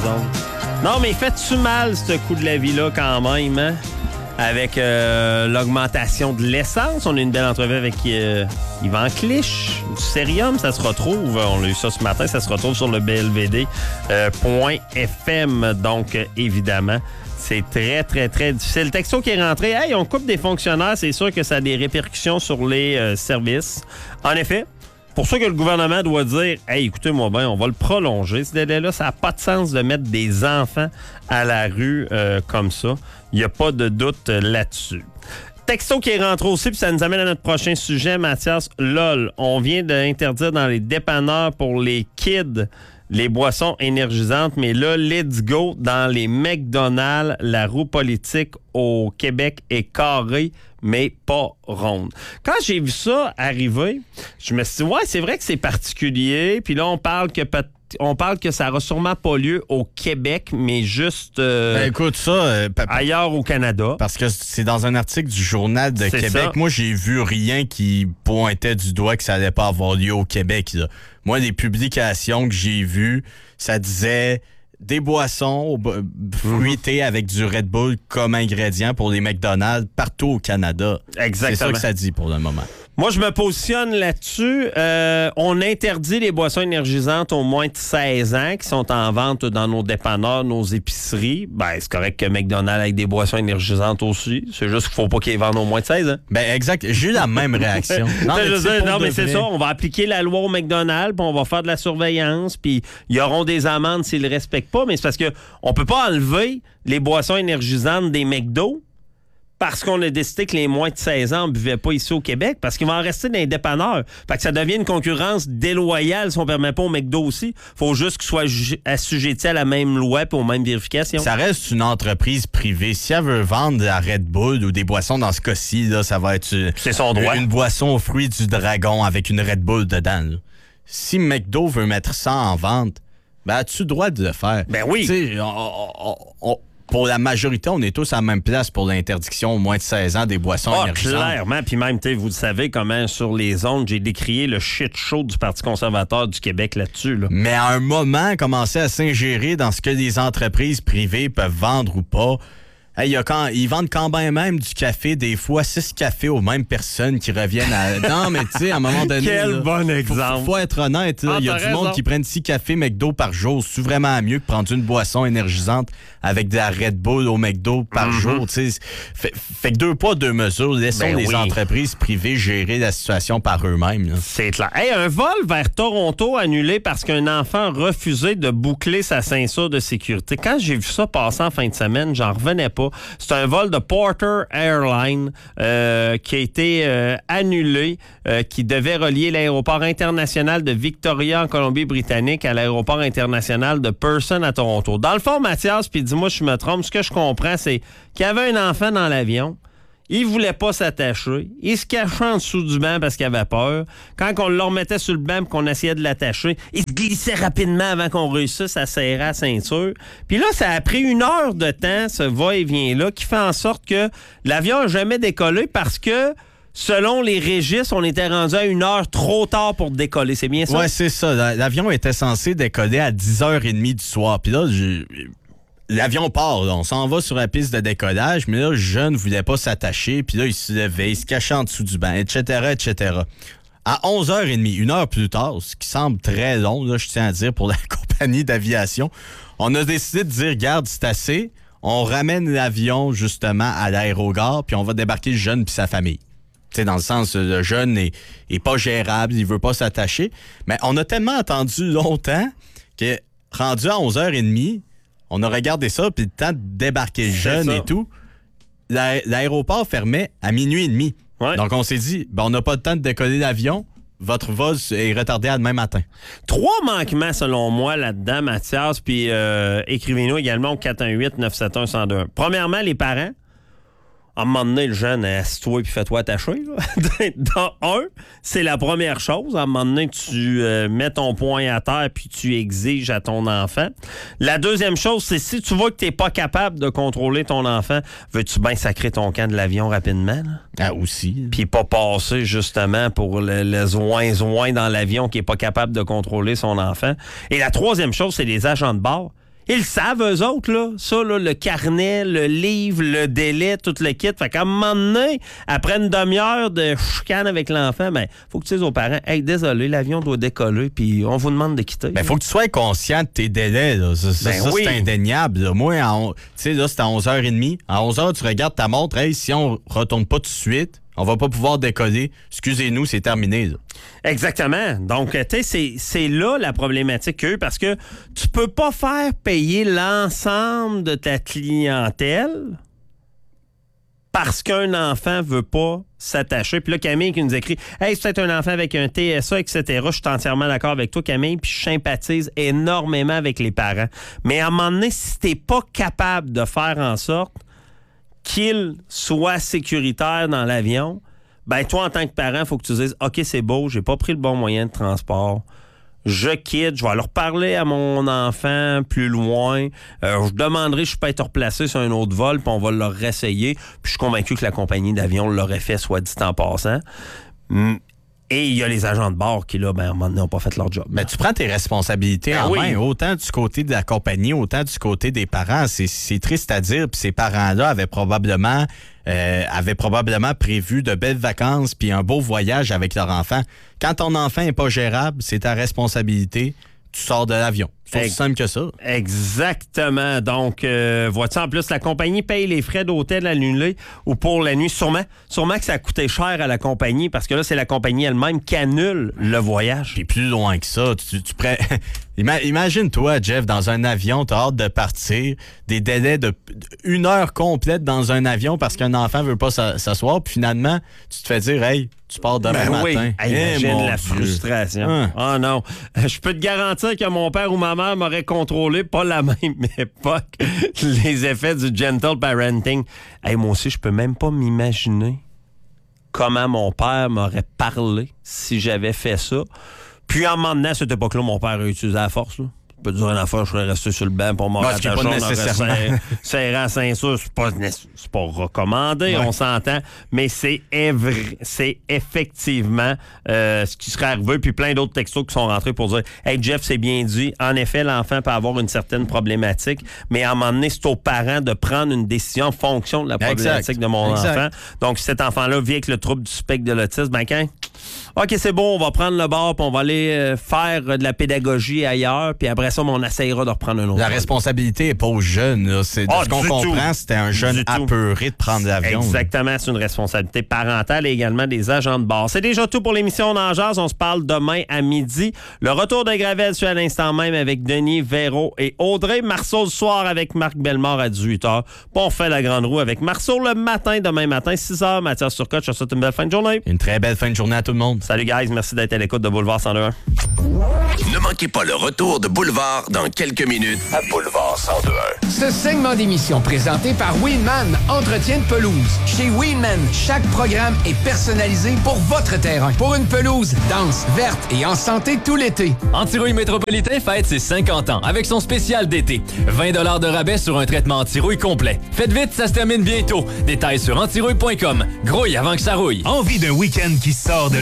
autres. Non, mais fais-tu mal, ce coût de la vie-là, quand même, hein? Avec l'augmentation de l'essence. On a une belle entrevue avec Yvan Clich du Cerium. Ça se retrouve, on l'a eu ça ce matin, ça se retrouve sur le blvd.fm. Donc, évidemment, c'est très, très, très difficile. Le texto qui est rentré, hey, on coupe des fonctionnaires, c'est sûr que ça a des répercussions sur les services. En effet, pour ça que le gouvernement doit dire, hey, écoutez-moi bien, on va le prolonger. Ce délai-là, ça n'a pas de sens de mettre des enfants à la rue comme ça. Il n'y a pas de doute là-dessus. Texto qui est rentré aussi, puis ça nous amène à notre prochain sujet, Mathias. LOL, on vient d'interdire dans les dépanneurs pour les kids les boissons énergisantes, mais là, let's go, dans les McDonald's, la roue politique au Québec est carrée, mais pas ronde. Quand j'ai vu ça arriver, je me suis dit, ouais, c'est vrai que c'est particulier, puis là, on parle que ça n'aura sûrement pas lieu au Québec, mais juste écoute, ça, ailleurs au Canada. Parce que c'est dans un article du Journal de Québec. Ça. Moi, j'ai vu rien qui pointait du doigt que ça n'allait pas avoir lieu au Québec. Là. Moi, les publications que j'ai vues, ça disait des boissons fruitées avec du Red Bull comme ingrédient pour les McDonald's partout au Canada. Exactement. C'est ça que ça dit pour le moment. Moi, je me positionne là-dessus. On interdit les boissons énergisantes aux moins de 16 ans qui sont en vente dans nos dépanneurs, nos épiceries. Ben, c'est correct que McDonald's avec des boissons énergisantes aussi. C'est juste qu'il faut pas qu'ils vendent aux moins de 16 ans. Ben, exact. J'ai eu la même réaction. Non, mais c'est ça. On va appliquer la loi au McDonald's, puis on va faire de la surveillance, puis ils auront des amendes s'ils le respectent pas. Mais c'est parce que on peut pas enlever les boissons énergisantes des McDo parce qu'on a décidé que les moins de 16 ans ne buvaient pas ici au Québec, parce qu'ils vont en rester dans les dépanneurs. Fait que ça devient une concurrence déloyale si on ne permet pas au McDo aussi. Il faut juste qu'ils soient assujettis à la même loi et aux mêmes vérifications. Ça reste une entreprise privée. Si elle veut vendre de la Red Bull ou des boissons dans ce cas-ci, là, ça va être c'est son droit. Une boisson aux fruits du dragon avec une Red Bull dedans. Là. Si McDo veut mettre ça en vente, ben as-tu le droit de le faire? Ben oui. Tu sais, pour la majorité, on est tous à la même place pour l'interdiction au moins de 16 ans des boissons énergisantes. Clairement. Puis même, vous le savez comment sur les ondes, j'ai décrié le shit show du Parti conservateur du Québec là-dessus. Là. Mais à un moment, commencer à s'ingérer dans ce que les entreprises privées peuvent vendre ou pas. Hey, ils vendent quand même du café, des fois 6 cafés aux mêmes personnes qui reviennent à... Non, mais tu sais, à un moment donné... Quel bon exemple! Faut être honnête. Il y a du monde qui prennent 6 cafés McDo par jour. C'est vraiment mieux que prendre une boisson énergisante avec de la Red Bull au McDo par jour. Fait que 2 poids, 2 mesures. Laissons les entreprises privées gérer la situation par eux-mêmes. Là. C'est clair. Hey, un vol vers Toronto annulé parce qu'un enfant refusait de boucler sa ceinture de sécurité. Quand j'ai vu ça passer en fin de semaine, j'en revenais pas. C'est un vol de Porter Airlines qui a été annulé, qui devait relier l'aéroport international de Victoria en Colombie-Britannique à l'aéroport international de Pearson à Toronto. Dans le fond, Mathias, puis dis-moi si je me trompe, ce que je comprends, c'est qu'il y avait un enfant dans l'avion. Il voulait pas s'attacher. Il se cachait en dessous du banc parce qu'il avait peur. Quand on le remettait sur le banc et qu'on essayait de l'attacher, il se glissait rapidement avant qu'on réussisse à serrer la ceinture. Puis là, ça a pris 1 heure de temps, ce va-et-vient-là, qui fait en sorte que l'avion n'a jamais décollé parce que selon les registres, on était rendu à 1 heure trop tard pour décoller. C'est bien ça? Oui, c'est ça. L'avion était censé décoller à 10h30 du soir. Puis là, l'avion part, là. On s'en va sur la piste de décollage, mais là, le jeune ne voulait pas s'attacher, puis là, il se levait, il se cachait en dessous du banc, etc., etc. À 11h30, 1 heure plus tard, ce qui semble très long, là, je tiens à dire, pour la compagnie d'aviation, on a décidé de dire, regarde, c'est assez, on ramène l'avion, justement, à l'aérogare, puis on va débarquer le jeune puis sa famille. Tu sais, dans le sens, le jeune n'est pas gérable, il veut pas s'attacher, mais on a tellement attendu longtemps que, rendu à 11h30, on a regardé ça, puis le temps de débarquer le jeune et tout, l'aéroport fermait à 12h30. Ouais. Donc, on s'est dit, on n'a pas le temps de décoller l'avion. Votre vol est retardé à demain matin. 3 manquements, selon moi, là-dedans, Mathias, puis écrivez-nous également au 418-971-1021. Premièrement, les parents. À un moment donné, le jeune, assis-toi et fais-toi attacher. C'est la première chose. À un moment donné, tu mets ton poing à terre puis tu exiges à ton enfant. La deuxième chose, c'est si tu vois que tu n'es pas capable de contrôler ton enfant, veux-tu bien sacrer ton camp de l'avion rapidement? Là? Ah, aussi. Puis pas passer, justement, pour le zoin dans l'avion qui n'est pas capable de contrôler son enfant. Et la troisième chose, c'est les agents de bord. Ils le savent, eux autres, là. Ça, là, le carnet, le livre, le délai, tout le kit. Fait qu'à un moment donné, après une demi-heure de chicane avec l'enfant, ben, faut que tu dises aux parents, hey, désolé, l'avion doit décoller, puis on vous demande de quitter. Ben, faut que tu sois conscient de tes délais, là. Ça, oui. C'est indéniable, là. Moi, tu sais, là, c'est à 11h30. À 11h, tu regardes ta montre, hey, si on retourne pas tout de suite, on va pas pouvoir décoller. Excusez-nous, c'est terminé, là. Exactement. Donc, tu sais, c'est là la problématique qu'eux, parce que tu peux pas faire payer l'ensemble de ta clientèle parce qu'un enfant veut pas s'attacher. Puis là, Camille qui nous écrit « Hey, c'est peut-être un enfant avec un TSA, etc. » Je suis entièrement d'accord avec toi, Camille, puis je sympathise énormément avec les parents. Mais à un moment donné, si t'es pas capable de faire en sorte qu'il soit sécuritaire dans l'avion, ben toi, en tant que parent, il faut que tu dises « OK, c'est beau, j'ai pas pris le bon moyen de transport. Je quitte, je vais leur parler à mon enfant plus loin. Je demanderai si je peux être replacé sur un autre vol, puis on va leur réessayer. Puis je suis convaincu que la compagnie d'avion l'aurait fait, soit dit en passant. Et il y a les agents de bord qui, là, ben, à un moment donné, n'ont pas fait leur job. Mais tu prends tes responsabilités en main, autant du côté de la compagnie, autant du côté des parents. C'est triste à dire, puis ces parents-là avaient probablement prévu de belles vacances puis un beau voyage avec leur enfant. Quand ton enfant n'est pas gérable, c'est ta responsabilité. Tu sors de l'avion. C'est aussi simple que ça. Exactement. Donc, vois-tu, en plus, la compagnie paye les frais d'hôtel annulés ou pour la nuit. Sûrement que ça a coûté cher à la compagnie parce que là, c'est la compagnie elle-même qui annule le voyage. Puis plus loin que ça, imagine-toi, Jeff, dans un avion, t'as hâte de partir, des délais de 1 heure complète dans un avion parce qu'un enfant veut pas s'asseoir, puis finalement, tu te fais dire, hey, tu pars demain matin. Oui. Imagine la frustration. Oh non. Je peux te garantir que mon père ou ma mère m'aurait contrôlé, pas la même époque, les effets du gentle parenting. Hey, moi aussi, je peux même pas m'imaginer comment mon père m'aurait parlé si j'avais fait ça. Puis en m'emmenant à cette époque-là, mon père a utilisé la force, là. Je peux te dire une affaire, je serais resté sur le banc pour m'en attacher. On aurait serré à ceinture. C'est pas recommandé, on s'entend. Mais c'est effectivement ce qui serait arrivé. Puis plein d'autres textos qui sont rentrés pour dire « Hey, Jeff, c'est bien dit. En effet, l'enfant peut avoir une certaine problématique, mais à un moment donné, c'est aux parents de prendre une décision en fonction de la problématique de mon enfant. Donc, si cet enfant-là vit avec le trouble du spectre de l'autisme, ben quand... OK, c'est bon, on va prendre le bord, puis on va aller faire de la pédagogie ailleurs, puis après ça, on essayera de reprendre un autre. La responsabilité n'est pas aux jeunes. Là. C'est, de ce qu'on comprend, c'était un jeune apeuré de prendre l'avion. Exactement, c'est une responsabilité parentale et également des agents de bord. C'est déjà tout pour l'émission Dans Jazz. On se parle demain à midi. Le retour de Gravel suit à l'instant même avec Denis, Véro et Audrey. Marceau le soir avec Marc Bellemare à 18h. Puis on fait la grande roue avec Marceau le matin, demain matin, 6h. Mathias Turcotte, je te souhaite une belle fin de journée. Une très belle fin de journée à tout le monde. Salut guys, merci d'être à l'écoute de Boulevard 102.1. Ne manquez pas le retour de Boulevard dans quelques minutes à Boulevard 102.1. Ce segment d'émission présenté par Winman, entretien de pelouse. Chez Winman, chaque programme est personnalisé pour votre terrain. Pour une pelouse dense, verte et en santé tout l'été. Antirouille Métropolitain fête ses 50 ans avec son spécial d'été. 20 $ de rabais sur un traitement antirouille complet. Faites vite, ça se termine bientôt. Détails sur antirouille.com. Grouille avant que ça rouille. Envie d'un week-end qui sort de